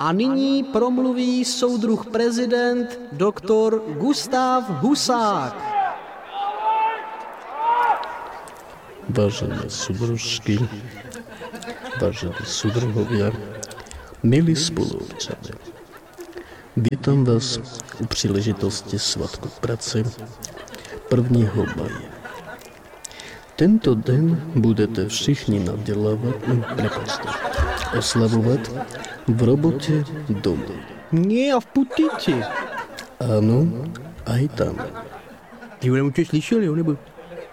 A nyní promluví soudruh prezident doktor Gustav Husák. Vážené súdružky, vážení súdruhovia, milí spoluobčania, vítam vás u príležitosti Svatku práce 1. maja. Tento den budete všichni oslavovať v robote doma. Nie, a v Putici. Áno, aj tam. Ty ho určitě slyšel, jo, nebo?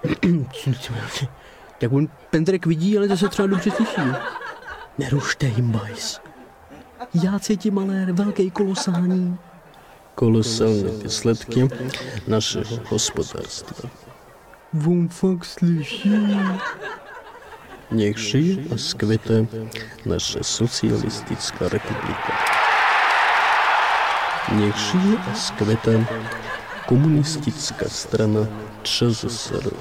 Tak on Pendrek vidí, ale zase třeba dobře slyší. Nerušte jim, bajs. Já cítím malér, velký kolosální. Kolosální výsledky našeho hospodárstva. On fakt slyší. Nech žije a skvete naša socialistická republika. Nech žije a skvete komunistická strana ČSSR.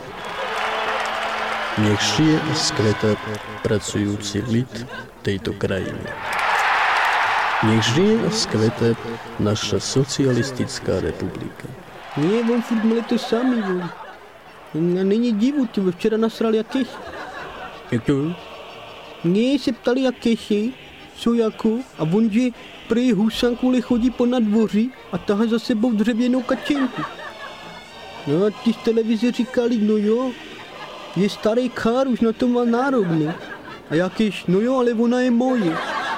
Nech žije a skvete pracujúci lid tejto krajiny. Nech žije a skvete naša socialistická republika. Nie, on furt měli to samý, on. Není divu, ty včera nasrali jak keši. Jak to? Nie, se ptali jak keši, co jako, a on, že prý Husák kvůli chodí po nadvoří a tahá za sebou dřevěnou kačenku. No a ty z televize říkali, no jo, je starý kár, už na to má nárok, ne? A jakýž, no jo, ale ona je moje.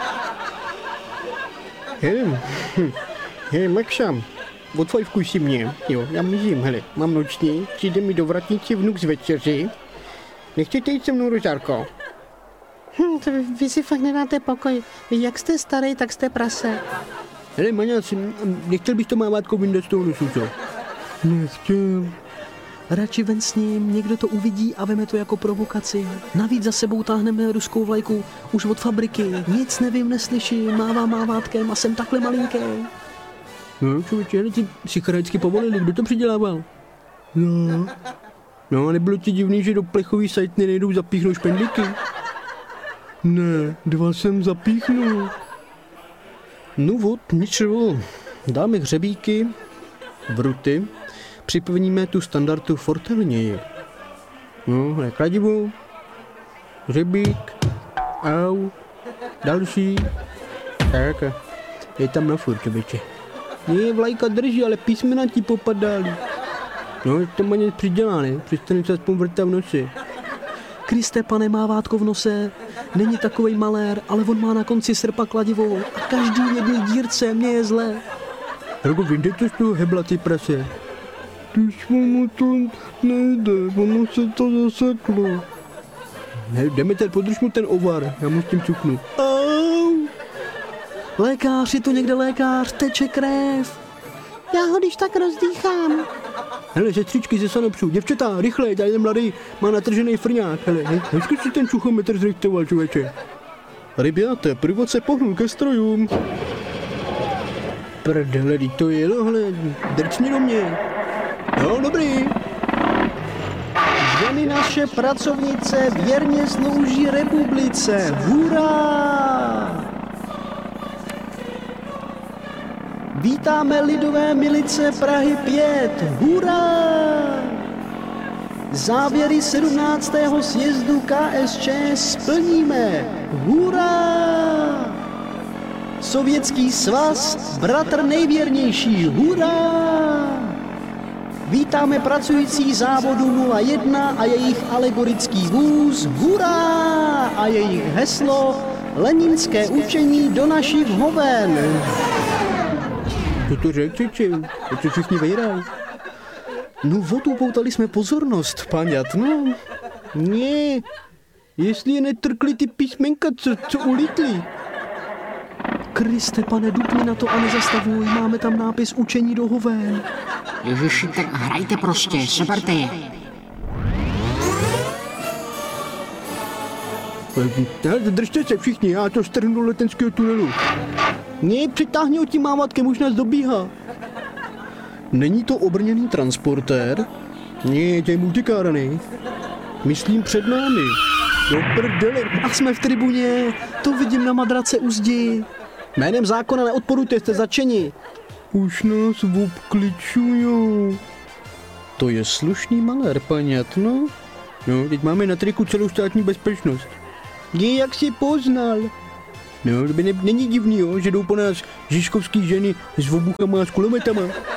Hele, Makšam, odfajfkuj si mě, jo, já mizím, hele, mám noční, přijde mi do vratnice vnuk z večeři. Nechcete jít se mnou, Rožárko? Vy si fakt nedáte pokoj. Vy jak jste starý, tak jste prase. Hele, Maňas, nechtěl bych to mávátko vyndat z toho nosu, co? Nechtěl. Radši ven s ním, někdo to uvidí a veme to jako provokaci. Navíc za sebou táhneme ruskou vlajku už od fabriky. Nic nevím, neslyším, mávám mávátkem a jsem takhle malinký. No, člověče, hele, ti psycharajicky povolili, kdo to přidělával? No. No, a nebylo ti divný, že do plechový sajtny nejdou zapíchnout špendlíky? Ne, 2 jsem zapíchnul. No vod, ničeho. Dáme hřebíky, vruty, připevníme tu standardu fortelněji. No, kladivo, hřebík, au, další. Tak, je tam na furt, člověče. Nie, vlajka drží, ale písmena ti popadaly. No, to má něco přidělá, ne? Přestane se aspoň vrtat v noci. Kriste, pane, mávátko v nose. Není takovej malér, ale on má na konci srpa kladivo a každý v jedné dírce, mě je zle. Rogo, vyjde to z toho hebla, ty prase. Když mu to nejde, ono se to zaseklo. Ne, Demeter, podrž mu ten ovar, já mu s tím cuknu. Au! Lékař, je tu někde lékař, teče krev. Já ho když tak rozdýchám. Hele, sestřičky ze sanopsů, děvčata, rychle, tady ten mladý má natržený frňák. Hele, hezky si ten čuchometr zrejtoval, člověče. Rybята, průvod se pohnul ke strojům. Prdele, to jelo, hele, drcni do mě. No, dobrý. Ženy naše pracovnice věrně slouží republice. Hurá! Vítáme lidové milice Prahy 5. Hurá! Závěry 17. sjezdu KSČ splníme. Hurá! Sovětský svaz, bratr nejvěrnější. Hurá! Vítáme pracující závodu 01 a jejich alegorický vůz. Hurá! A jejich heslo Leninské učení do našich hoven. Co to řekl, to všichni vejrají. No upoutali jsme pozornost, paňat, no. Ne, jestli je netrkli ty písmenka, co ulítli. Kriste, pane, dupni na to a nezastavuj, máme tam nápis učení do hoven. Ježiši, tak hrajte prostě, seberte je. Držte se všichni, já to strhnu do letenského tunelu. Ne, přitáhni ho tím mávátkem, už nás dobíhá. Není to obrněný transportér? Ne, to je multikárny. Myslím před námi. Do prdele. A jsme v tribuně, to vidím na madrace u zdi. Jménem zákona neodporujte, jste začeni. Už nás obkličujou. To je slušný malér, paňat, no. No, teď máme na triku celou státní bezpečnost. Je, jak si poznal. No, to by není divný, jo, že jdou po nás žižkovský ženy s obuchama a s kulometama.